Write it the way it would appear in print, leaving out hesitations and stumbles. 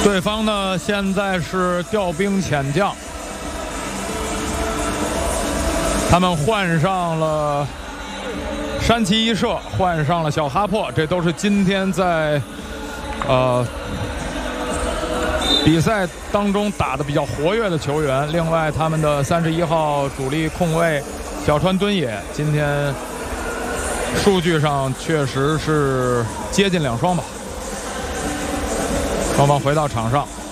对方呢现在是调兵遣将，他们换上了山崎一社，换上了小哈珀，这都是今天在比赛当中打得比较活跃的球员。另外，他们的31号主力控卫小川敦也，今天数据上确实是接近2双吧。双方回到场上。